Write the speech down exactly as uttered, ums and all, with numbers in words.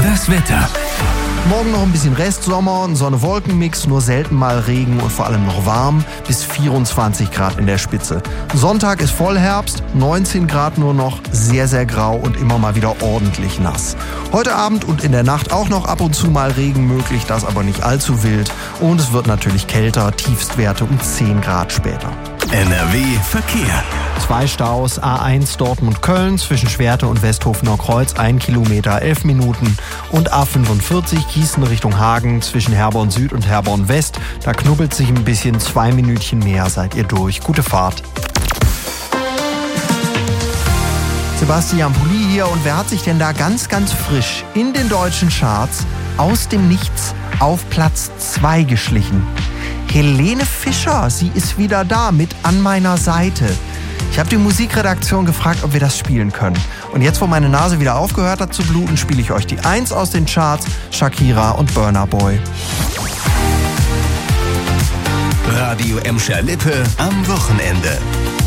Das Wetter. Morgen noch ein bisschen Restsommer, ein Sonne-Wolken-Mix, nur selten mal Regen und vor allem noch warm, bis vierundzwanzig Grad in der Spitze. Sonntag ist Vollherbst, neunzehn Grad nur noch, sehr, sehr grau und immer mal wieder ordentlich nass. Heute Abend und in der Nacht auch noch ab und zu mal Regen möglich, das aber nicht allzu wild. Und es wird natürlich kälter, Tiefstwerte um zehn Grad später. N R W Verkehr. Zwei Staus, A eins Dortmund-Köln zwischen Schwerte und Westhofener Kreuz, ein Kilometer, elf Minuten. Und A fünfundvierzig Gießen Richtung Hagen zwischen Herborn Süd und Herborn West. Da knubbelt sich ein bisschen, zwei Minütchen mehr seid ihr durch. Gute Fahrt. Sebastian Pulli hier, und wer hat sich denn da ganz, ganz frisch in den deutschen Charts aus dem Nichts auf Platz zwei geschlichen? Helene Fischer, sie ist wieder da mit An meiner Seite. Ich habe die Musikredaktion gefragt, ob wir das spielen können. Und jetzt, wo meine Nase wieder aufgehört hat zu bluten, spiele ich euch die eins aus den Charts, Shakira und Burna Boy. Radio Emscher Lippe am Wochenende.